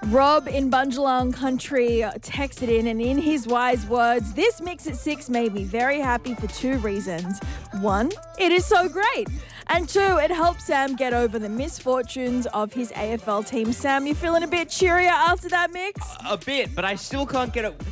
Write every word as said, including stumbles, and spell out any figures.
Rob in Bunjalung Country texted in, and in his wise words, this mix at six made me very happy for two reasons. One, it is so great. And two, it helps Sam get over the misfortunes of his A F L team. Sam, you feeling a bit cheerier after that mix? A bit, but I still can't get